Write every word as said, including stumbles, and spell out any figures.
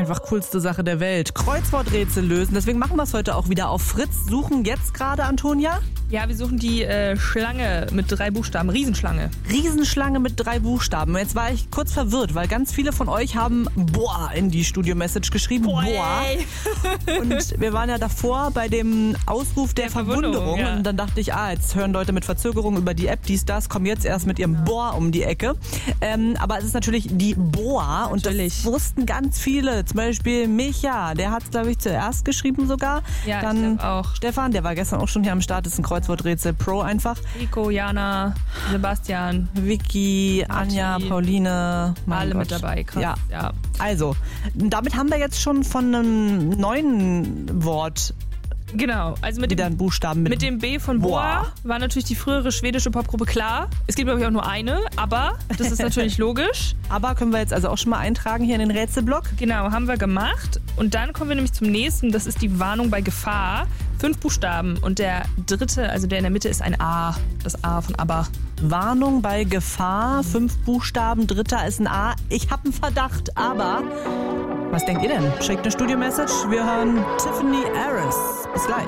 einfach coolste Sache der Welt. Kreuzworträtsel lösen. Deswegen machen wir es heute auch wieder auf Fritz. Suchen jetzt gerade, Antonia? Ja, wir suchen die äh, Schlange mit drei Buchstaben. Riesenschlange. Riesenschlange mit drei Buchstaben. Jetzt war ich kurz verwirrt, weil ganz viele von euch haben Boah in die Studio-Message geschrieben. Boah. Boah. Und wir waren ja davor bei dem Ausruf der, der Verwunderung. Verwunderung ja. Und dann dachte ich, ah, jetzt hören Leute mit Verzögerung über die App, dies, das, kommen jetzt erst mit ihrem ja. Boah um die Ecke. Ähm, aber es ist natürlich die Boah. Und das wussten ganz viele. Zum Beispiel Micha, der hat es, glaube ich, zuerst geschrieben sogar. Ja, dann ich auch. Stefan, der war gestern auch schon hier am Start, das ist ein Kreuzworträtsel Pro einfach. Rico, Jana, Sebastian, Vicky, Matti, Anja, Pauline. Alle Gott. mit dabei, krass. Ja. ja. Also, damit haben wir jetzt schon von einem neuen Wort Genau, also mit wieder dem, einen Buchstaben mit, mit dem B von Boah, Boah war natürlich die frühere schwedische Popgruppe klar. Es gibt, glaube ich, auch nur eine, aber das ist natürlich logisch. Aber können wir jetzt also auch schon mal eintragen hier in den Rätselblock? Genau, haben wir gemacht. Und dann kommen wir nämlich zum nächsten, das ist die Warnung bei Gefahr. Fünf Buchstaben und der dritte, also der in der Mitte, ist ein A, das A von ABBA. Warnung bei Gefahr, fünf Buchstaben, dritter ist ein A. Ich habe einen Verdacht, aber was denkt ihr denn? Schickt eine Studio-Message. Wir hören Tiffany Harris. Bis gleich.